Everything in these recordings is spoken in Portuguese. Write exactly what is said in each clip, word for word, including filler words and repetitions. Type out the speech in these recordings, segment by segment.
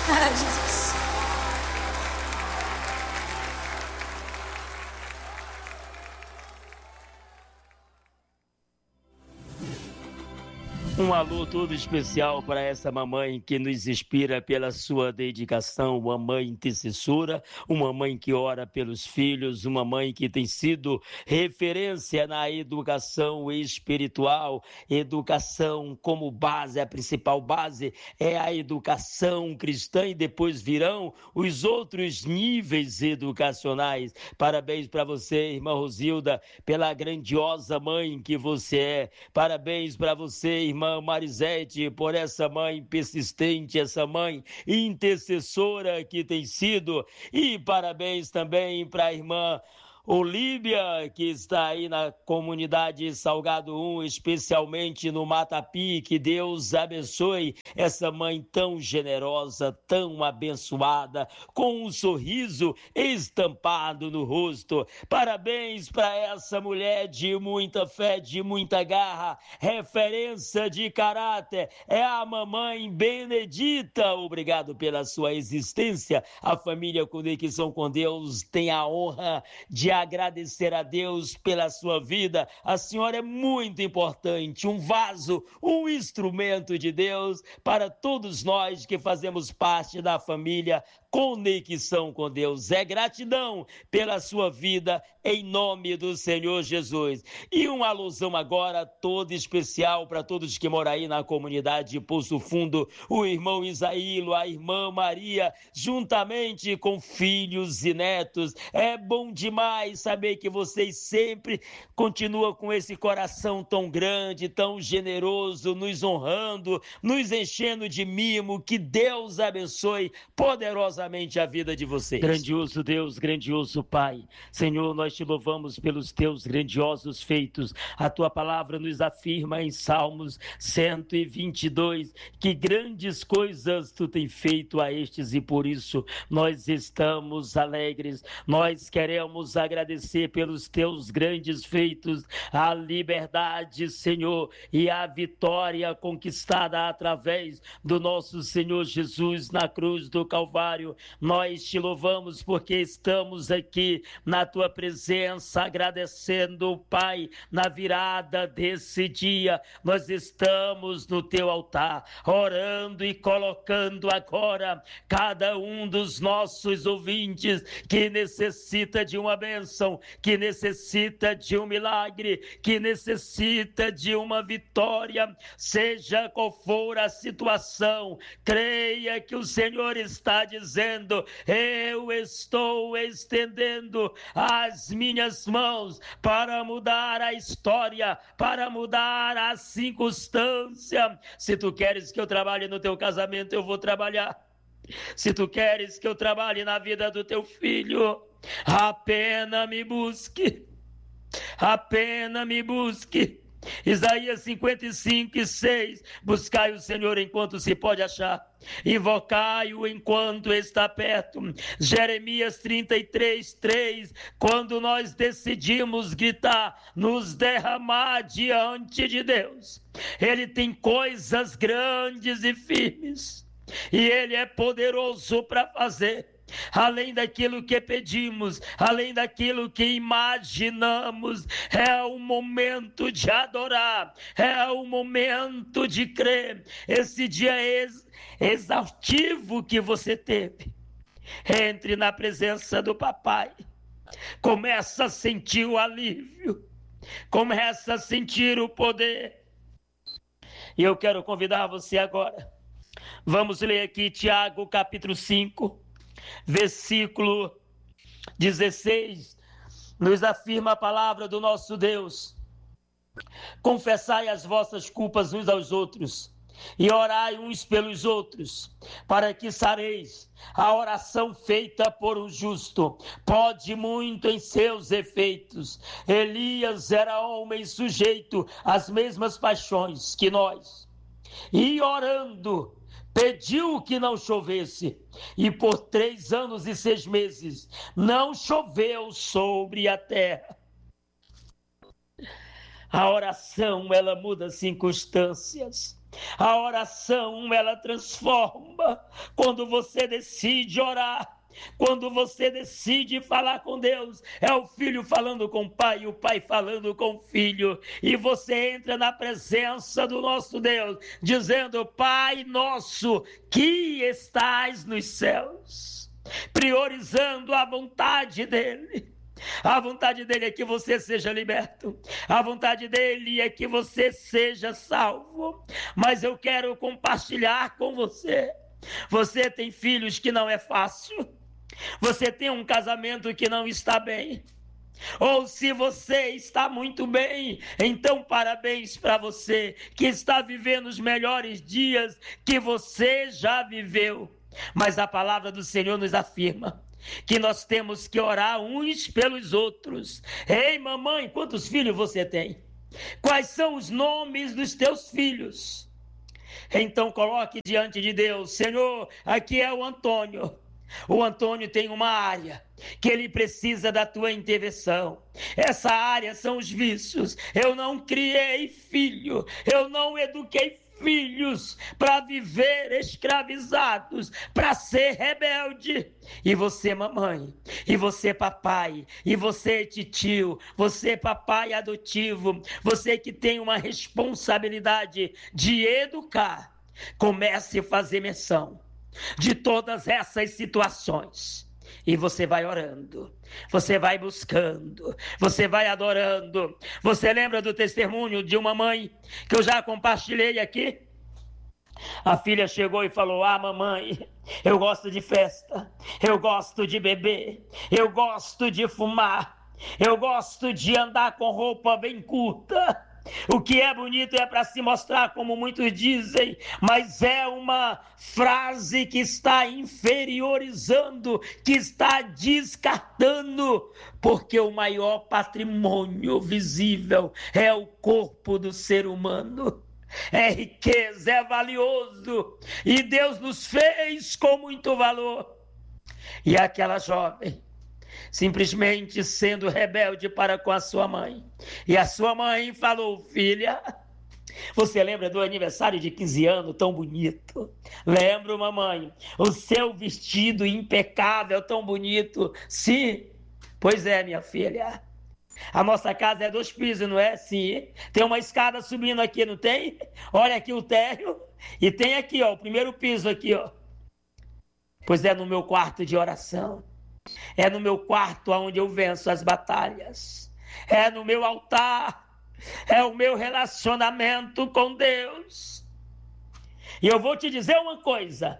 Ah, Jesus. Um alô todo especial para essa mamãe que nos inspira pela sua dedicação, uma mãe intercessora, uma mãe que ora pelos filhos, uma mãe que tem sido referência na educação espiritual, educação como base, a principal base é a educação cristã e depois virão os outros níveis educacionais. Parabéns para você, irmã Rosilda, pela grandiosa mãe que você é. Parabéns para você, irmã Marisete, por essa mãe persistente, essa mãe intercessora que tem sido, e parabéns também para a irmã Olívia, que está aí na comunidade Salgado um, especialmente no Matapi. Que Deus abençoe essa mãe tão generosa, tão abençoada, com um sorriso estampado no rosto. Parabéns para essa mulher de muita fé, de muita garra, referência de caráter, é a mamãe Benedita. Obrigado pela sua existência. A família Conexão com Deus tem a honra de agradecer a Deus pela sua vida. A senhora é muito importante, um vaso, um instrumento de Deus para todos nós que fazemos parte da família Conexão com Deus. É gratidão pela sua vida, em nome do Senhor Jesus. E uma alusão agora toda especial para todos que moram aí na comunidade de Poço Fundo, o irmão Isaílo, a irmã Maria, juntamente com filhos e netos. É bom demais saber que vocês sempre continuam com esse coração tão grande, tão generoso, nos honrando, nos enchendo de mimo. Que Deus abençoe poderosamente a vida de vocês. Grandioso Deus, grandioso Pai, Senhor, nós te louvamos pelos teus grandiosos feitos. A tua palavra nos afirma em Salmos cento e vinte e dois que grandes coisas tu tem feito a estes, e por isso nós estamos alegres. Nós queremos agradecer pelos teus grandes feitos, a liberdade, Senhor, e a vitória conquistada através do nosso Senhor Jesus na cruz do Calvário. Nós te louvamos porque estamos aqui na tua presença, agradecendo, Pai, na virada desse dia. Nós estamos no teu altar, orando e colocando agora cada um dos nossos ouvintes que necessita de uma bênção, que necessita de um milagre, que necessita de uma vitória, seja qual for a situação. Creia que o Senhor está dizendo: eu estou estendendo as minhas mãos para mudar a história, para mudar a circunstância. Se tu queres que eu trabalhe no teu casamento, eu vou trabalhar. Se tu queres que eu trabalhe na vida do teu filho, apenas me busque, apenas me busque. Isaías cinquenta e cinco, seis, buscai o Senhor enquanto se pode achar, invocai-o enquanto está perto. Jeremias trinta e três, três, quando nós decidimos gritar, nos derramar diante de Deus, Ele tem coisas grandes e firmes, e Ele é poderoso para fazer além daquilo que pedimos, além daquilo que imaginamos. É o momento de adorar, é o momento de crer. Esse dia ex- exaustivo que você teve, entre na presença do papai, começa a sentir o alívio, começa a sentir o poder. E eu quero convidar você agora, vamos ler aqui Tiago capítulo cinco, versículo dezesseis, nos afirma a palavra do nosso Deus: confessai as vossas culpas uns aos outros e orai uns pelos outros, para que sareis. A oração feita por um justo pode muito em seus efeitos. Elias era homem sujeito às mesmas paixões que nós, e orando pediu que não chovesse, e por três anos e seis meses não choveu sobre a terra. A oração, ela muda circunstâncias. A oração, ela transforma. Quando você decide orar, quando você decide falar com Deus, é o filho falando com o pai, o pai falando com o filho, e você entra na presença do nosso Deus, dizendo: Pai nosso que estás nos céus, priorizando a vontade dele. A vontade dele é que você seja liberto, a vontade dele é que você seja salvo. Mas eu quero compartilhar com você: você tem filhos que não é fácil, você tem um casamento que não está bem, ou se você está muito bem, então parabéns para você, que está vivendo os melhores dias que você já viveu. Mas a palavra do Senhor nos afirma que nós temos que orar uns pelos outros. Ei, mamãe, quantos filhos você tem? Quais são os nomes dos teus filhos? Então coloque diante de Deus: Senhor, aqui é o Antônio. O Antônio tem uma área que ele precisa da tua intervenção. Essa área são os vícios. Eu não criei filho, eu não eduquei filhos para viver escravizados, para ser rebelde. E você, mamãe, e você, papai, e você, titio, você, papai adotivo, você que tem uma responsabilidade de educar, comece a fazer menção de todas essas situações, e você vai orando, você vai buscando, você vai adorando. Você lembra do testemunho de uma mãe que eu já compartilhei aqui? A filha chegou e falou: ah, mamãe, eu gosto de festa, eu gosto de beber, eu gosto de fumar, eu gosto de andar com roupa bem curta. O que é bonito é para se mostrar, como muitos dizem, mas é uma frase que está inferiorizando, que está descartando, porque o maior patrimônio visível é o corpo do ser humano. É riqueza, é valioso, e Deus nos fez com muito valor. E aquela jovem, simplesmente sendo rebelde para com a sua mãe, e a sua mãe falou: filha, você lembra do aniversário de quinze anos tão bonito? Lembro, mamãe, o seu vestido impecável, tão bonito. Sim, pois é, minha filha, a nossa casa é dois pisos, não é? Sim, tem uma escada subindo aqui, não tem? Olha aqui o térreo, e tem aqui, ó, o primeiro piso aqui, ó. Pois é no meu quarto de oração, é no meu quarto onde eu venço as batalhas, é no meu altar, é o meu relacionamento com Deus. E eu vou te dizer uma coisa: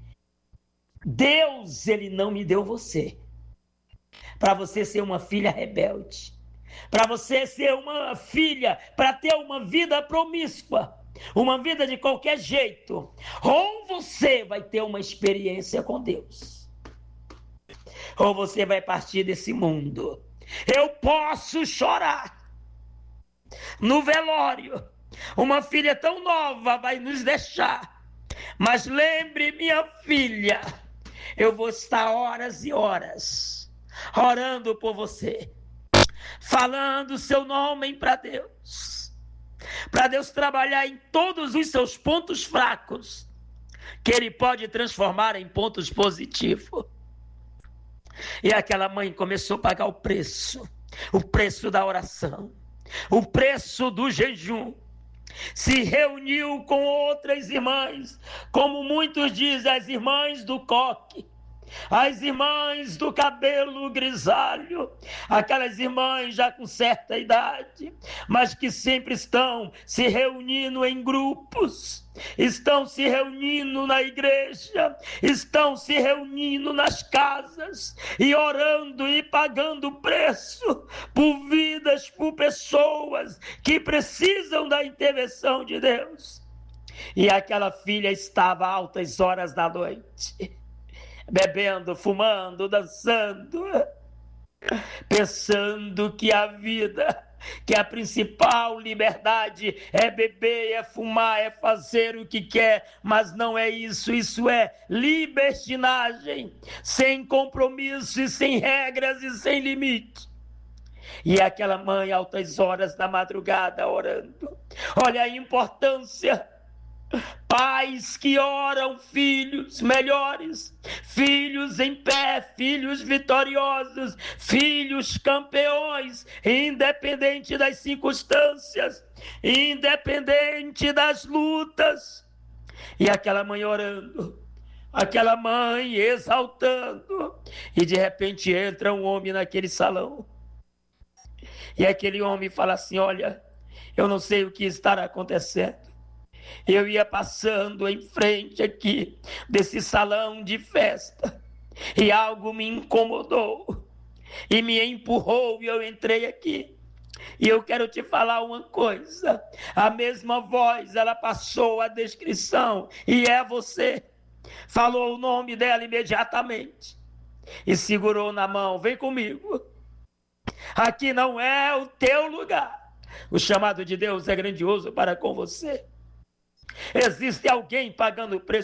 Deus, ele não me deu você para você ser uma filha rebelde, para você ser uma filha, para ter uma vida promíscua, uma vida de qualquer jeito. Ou você vai ter uma experiência com Deus, ou você vai partir desse mundo. Eu posso chorar no velório, uma filha tão nova vai nos deixar, mas lembre, minha filha, eu vou estar horas e horas orando por você, falando seu nome para Deus, para Deus trabalhar em todos os seus pontos fracos, que Ele pode transformar em pontos positivos. E aquela mãe começou a pagar o preço, o preço da oração, o preço do jejum. Se reuniu com outras irmãs, como muitos dizem, as irmãs do coque, as irmãs do cabelo grisalho, aquelas irmãs já com certa idade, mas que sempre estão se reunindo em grupos, estão se reunindo na igreja, estão se reunindo nas casas e orando e pagando preço por vidas, por pessoas que precisam da intervenção de Deus. E aquela filha estava altas horas da noite, bebendo, fumando, dançando, pensando que a vida, que a principal liberdade é beber, é fumar, é fazer o que quer, mas não é isso, isso é libertinagem, sem compromisso e sem regras e sem limite. E aquela mãe, altas horas da madrugada, orando. Olha a importância Pais que oram, filhos melhores, filhos em pé, filhos vitoriosos, filhos campeões, independente das circunstâncias, independente das lutas. E aquela mãe orando, aquela mãe exaltando, e de repente entra um homem naquele salão. E aquele homem fala assim: olha, eu não sei o que está acontecendo. Eu ia passando em frente aqui desse salão de festa e algo me incomodou e me empurrou e eu entrei aqui. E eu quero te falar uma coisa, a mesma voz, ela passou a descrição e é você. Falou o nome dela imediatamente e segurou na mão: vem comigo, aqui não é o teu lugar. O chamado de Deus é grandioso para com você. Existe alguém pagando o preço